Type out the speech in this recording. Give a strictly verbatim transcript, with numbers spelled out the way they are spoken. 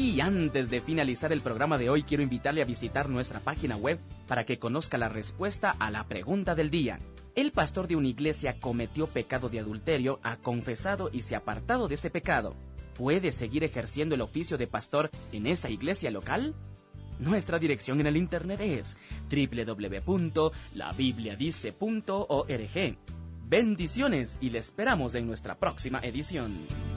Y antes de finalizar el programa de hoy, quiero invitarle a visitar nuestra página web para que conozca la respuesta a la pregunta del día. El pastor de una iglesia cometió pecado de adulterio, ha confesado y se ha apartado de ese pecado. ¿Puede seguir ejerciendo el oficio de pastor en esa iglesia local? Nuestra dirección en el internet es doble u doble u doble u punto la biblia dice punto org. Bendiciones y le esperamos en nuestra próxima edición.